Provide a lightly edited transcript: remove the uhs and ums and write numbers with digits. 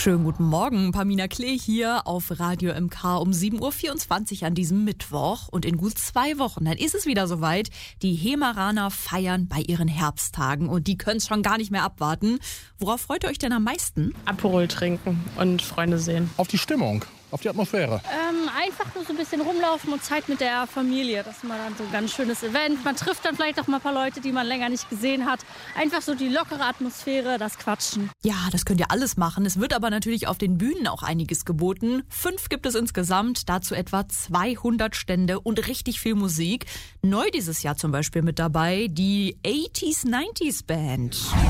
Schönen guten Morgen, Pamina Klee hier auf Radio MK um 7.24 Uhr an diesem Mittwoch. Und in gut 2 Wochen, dann ist es wieder soweit. Die Hemeraner feiern bei ihren Herbsttagen und die können es schon gar nicht mehr abwarten. Worauf freut ihr euch denn am meisten? Aperol trinken und Freunde sehen. Auf die Stimmung, auf die Atmosphäre. Einfach nur so ein bisschen rumlaufen und Zeit mit der Familie. Das ist mal dann so ein ganz schönes Event. Man trifft dann vielleicht auch mal ein paar Leute, die man länger nicht gesehen hat. Einfach so die lockere Atmosphäre, das Quatschen. Ja, das könnt ihr alles machen. Es wird aber natürlich auf den Bühnen auch einiges geboten. 5 gibt es insgesamt, dazu etwa 200 Stände und richtig viel Musik. Neu dieses Jahr zum Beispiel mit dabei die 80s, 90s Band.